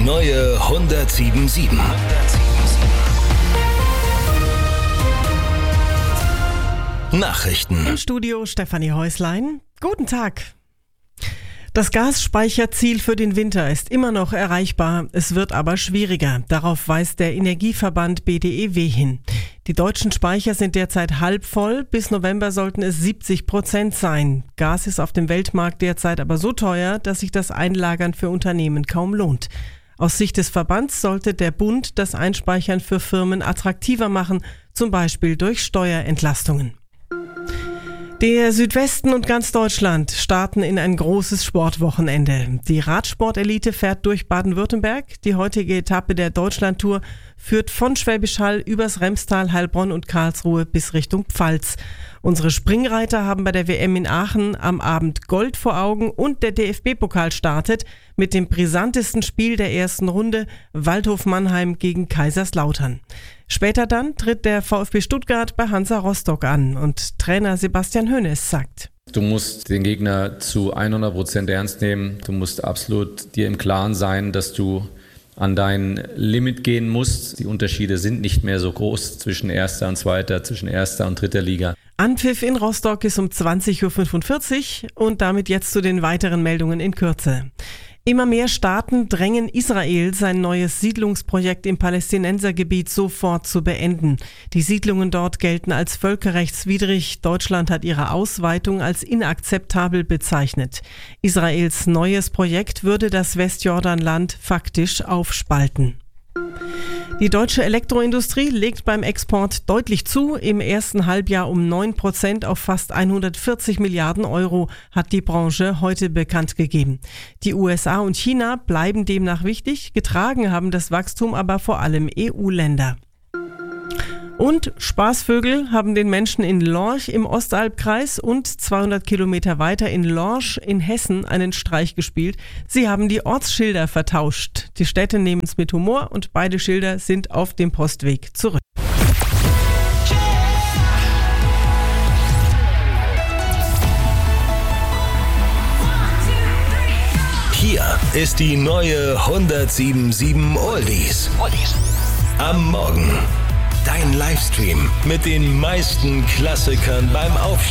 neue 107.7. Nachrichten. Im Studio Stefanie Häuslein. Guten Tag. Das Gasspeicherziel für den Winter ist immer noch erreichbar, es wird aber schwieriger. Darauf weist der Energieverband BDEW hin. Die deutschen Speicher sind derzeit halb voll, bis November sollten es 70% sein. Gas ist auf dem Weltmarkt derzeit aber so teuer, dass sich das Einlagern für Unternehmen kaum lohnt. Aus Sicht des Verbands sollte der Bund das Einspeichern für Firmen attraktiver machen, zum Beispiel durch Steuerentlastungen. Der Südwesten und ganz Deutschland starten in ein großes Sportwochenende. Die Radsportelite fährt durch Baden-Württemberg. Die heutige Etappe der Deutschlandtour führt von Schwäbisch Hall übers Remstal, Heilbronn und Karlsruhe bis Richtung Pfalz. Unsere Springreiter haben bei der WM in Aachen am Abend Gold vor Augen und der DFB-Pokal startet mit dem brisantesten Spiel der ersten Runde, Waldhof Mannheim gegen Kaiserslautern. Später dann tritt der VfB Stuttgart bei Hansa Rostock an und Trainer Sebastian Hoeneß sagt: Du musst den Gegner zu 100% ernst nehmen. Du musst absolut dir im Klaren sein, dass du an dein Limit gehen musst. Die Unterschiede sind nicht mehr so groß zwischen erster und zweiter, zwischen erster und dritter Liga. Anpfiff in Rostock ist um 20.45 Uhr und damit jetzt zu den weiteren Meldungen in Kürze. Immer mehr Staaten drängen Israel, sein neues Siedlungsprojekt im Palästinensergebiet sofort zu beenden. Die Siedlungen dort gelten als völkerrechtswidrig. Deutschland hat ihre Ausweitung als inakzeptabel bezeichnet. Israels neues Projekt würde das Westjordanland faktisch aufspalten. Die deutsche Elektroindustrie legt beim Export deutlich zu. Im ersten Halbjahr um 9% auf fast 140 Milliarden Euro, hat die Branche heute bekannt gegeben. Die USA und China bleiben demnach wichtig. Getragen haben das Wachstum aber vor allem EU-Länder. Und Spaßvögel haben den Menschen in Lorch im Ostalbkreis und 200 Kilometer weiter in Lorsch in Hessen einen Streich gespielt. Sie haben die Ortsschilder vertauscht. Die Städte nehmen es mit Humor und beide Schilder sind auf dem Postweg zurück. Hier ist die neue 107.7 Oldies. Am Morgen. Dein Livestream mit den meisten Klassikern beim Aufstehen.